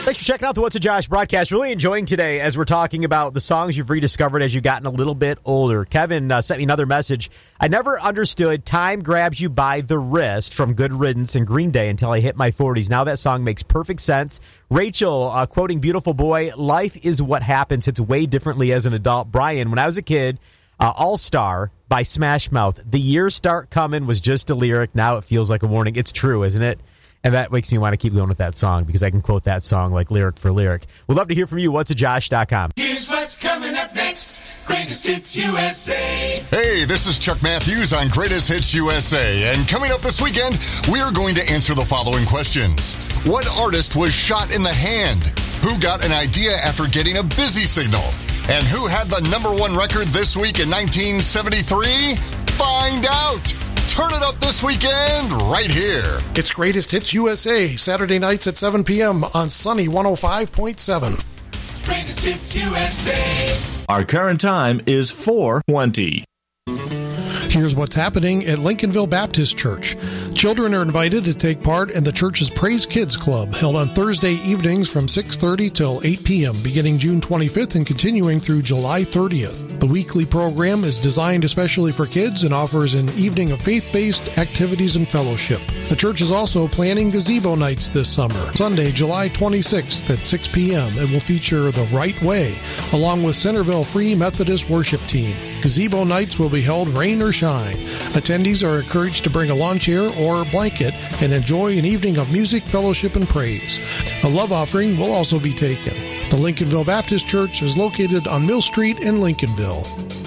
Thanks for checking out the What's a Josh broadcast. Really enjoying today as we're talking about the songs you've rediscovered as you've gotten a little bit older. Kevin sent me another message. I never understood Time Grabs You by the Wrist from Good Riddance and Green Day until I hit my 40s. Now that song makes perfect sense. Rachel, quoting Beautiful Boy, life is what happens. Hits way differently as an adult. Brian, when I was a kid, All-Star by Smash Mouth. The years start coming was just a lyric. Now it feels like a warning. It's true, isn't it? And that makes me want to keep going with that song because I can quote that song like lyric for lyric. We'd love to hear from you. Whatsajosh.com. Here's what's coming up next. Greatest Hits USA. Hey, this is Chuck Matthews on Greatest Hits USA. And coming up this weekend, we are going to answer the following questions. What artist was shot in the hand? Who got an idea after getting a busy signal? And who had the #1 record this week in 1973? Find out! Turn it up this weekend right here. It's Greatest Hits USA, Saturday nights at 7 p.m. on Sunny 105.7. Greatest Hits USA. Our current time is 4:20. Here's what's happening at Lincolnville Baptist Church. Children are invited to take part in the church's Praise Kids Club, held on Thursday evenings from 6:30 till 8 p.m., beginning June 25th and continuing through July 30th. The weekly program is designed especially for kids and offers an evening of faith-based activities and fellowship. The church is also planning gazebo nights this summer. Sunday, July 26th at 6 p.m. It will feature The Right Way, along with Centerville Free Methodist Worship Team. Gazebo nights will be held rain or shine. Attendees are encouraged to bring a lawn chair or blanket and enjoy an evening of music, fellowship, and praise. A love offering will also be taken. The Lincolnville Baptist Church is located on Mill Street in Lincolnville.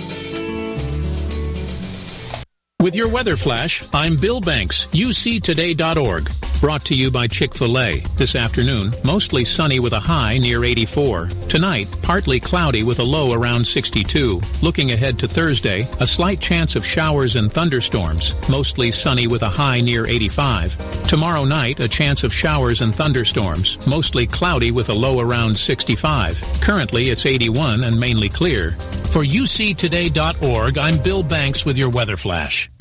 With your weather flash, I'm Bill Banks, uctoday.org. Brought to you by Chick-fil-A. This afternoon, mostly sunny with a high near 84. Tonight, partly cloudy with a low around 62. Looking ahead to Thursday, a slight chance of showers and thunderstorms, mostly sunny with a high near 85. Tomorrow night, a chance of showers and thunderstorms, mostly cloudy with a low around 65. Currently, it's 81 and mainly clear. For uctoday.org, I'm Bill Banks with your weather flash.